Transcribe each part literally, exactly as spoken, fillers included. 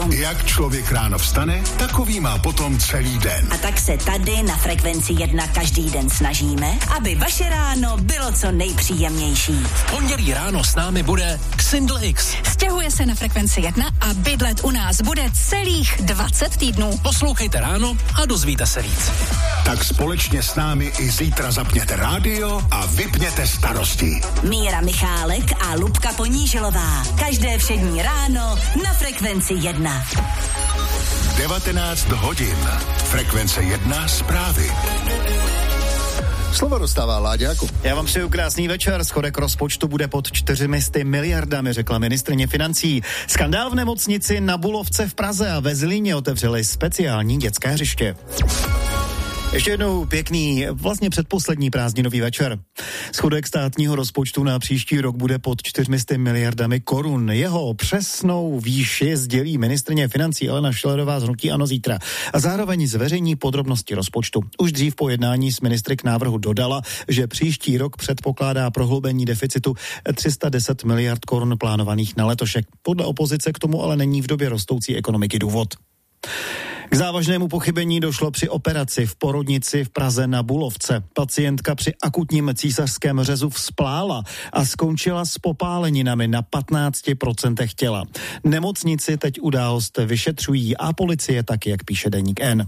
Jak člověk ráno vstane, takový má potom celý den. A tak se tady na Frekvenci jedna každý den snažíme, aby vaše ráno bylo co nejpříjemnější. V pondělí ráno s námi bude Xindl X. Stěhuje se na Frekvenci jedna a bydlet u nás bude celých dvacet týdnů. Poslouchejte ráno a dozvíte se víc. Tak společně s námi i zítra zapněte rádio a vypněte starosti. Míra Michálek a Lubka Ponížilová. Každé všední ráno na Frekvenci jedna. devatenáct hodin. Frekvence jedna zprávy. Slovo dostává Láďáku. Já vám přeju krásný večer. Schodek rozpočtu bude pod čtyřmi sty miliardami, řekla ministryně financí. Skandál v nemocnici na Bulovce v Praze a ve Zlíně otevřeli speciální dětské hřiště. Ještě jednou pěkný, vlastně předposlední prázdninový večer. Schodek státního rozpočtu na příští rok bude pod čtyřmi sty miliardami korun. Jeho přesnou výši sdělí ministryně financí Alena Schillerová z hnutí ANO zítra. A zároveň zveřejní podrobnosti rozpočtu. Už dřív po jednání s ministry k návrhu dodala, že příští rok předpokládá prohloubení deficitu tři sta deset miliard korun plánovaných na letošek. Podle opozice k tomu ale není v době rostoucí ekonomiky důvod. K závažnému pochybení došlo při operaci v porodnici v Praze na Bulovce. Pacientka při akutním císařském řezu vzplála a skončila s popáleninami na patnácti procentech těla. Nemocnici teď událost vyšetřují a policie taky, jak píše deník N.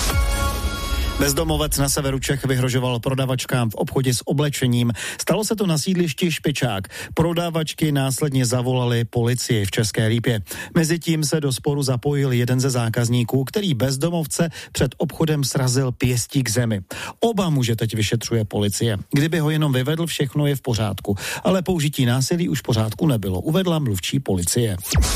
Bezdomovec na severu Čech vyhrožoval prodavačkám v obchodě s oblečením. Stalo se to na sídlišti Špičák. Prodavačky následně zavolali policii v České Lípě. Mezitím se do sporu zapojil jeden ze zákazníků, který bezdomovce před obchodem srazil pěstí k zemi. Oba muže teď vyšetřuje policie. Kdyby ho jenom vyvedl, všechno je v pořádku. Ale použití násilí už v pořádku nebylo, uvedla mluvčí policie.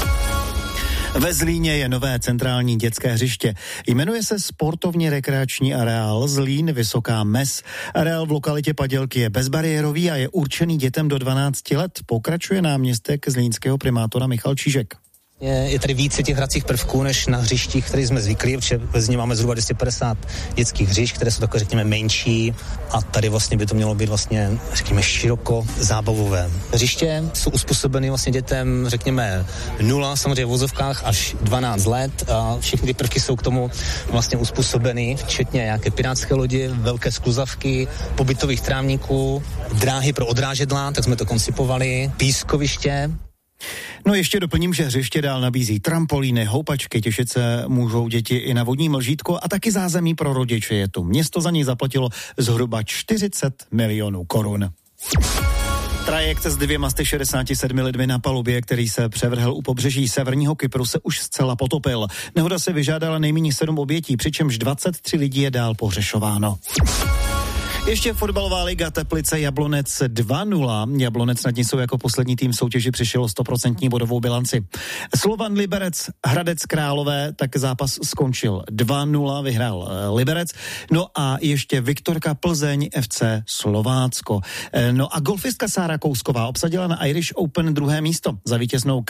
Ve Zlíně je nové centrální dětské hřiště. Jmenuje se sportovně rekreační areál Zlín Vysoká Mez. Areál v lokalitě Padělky je bezbariérový a je určený dětem do dvanácti let. Pokračuje náměstek zlínského primátora Michal Čížek. Je, je tady více těch hracích prvků než na hřištích, které jsme zvyklí, protože ve Zlíně máme zhruba dvě stě padesát dětských hřišť, které jsou takové, řekněme, menší a tady vlastně by to mělo být vlastně, řekněme, široko zábavové. Hřiště jsou uspůsobeny vlastně dětem, řekněme, nula, samozřejmě v vozovkách až dvanáct let a všechny ty prvky jsou k tomu vlastně uspůsobeny, včetně nějaké pirátské lodi, velké skluzavky, pobytových trávníků, dráhy pro odrážedla, tak jsme to koncipovali, pískoviště. No ještě doplním, že hřiště dál nabízí trampolíny, houpačky, těšit se můžou děti i na vodní mlžítko a taky zázemí pro rodiče je tu. Město za něj zaplatilo zhruba čtyřicet milionů korun. Trajekt s dvěma sty šedesáti sedmi lidmi na palubě, který se převrhl u pobřeží severního Kypru, se už zcela potopil. Nehoda se vyžádala nejméně sedm obětí, přičemž dvacet tři lidí je dál pohřešováno. Ještě fotbalová liga Teplice Jablonec dva nula. Jablonec nad ní jsou jako poslední tým soutěži přišel sto procent bodovou bilanci. Slovan Liberec Hradec Králové, tak zápas skončil dva nula, vyhrál Liberec. No a ještě Viktorka Plzeň F C Slovácko. No a golfistka Sára Kousková obsadila na Irish Open druhé místo za vítěznou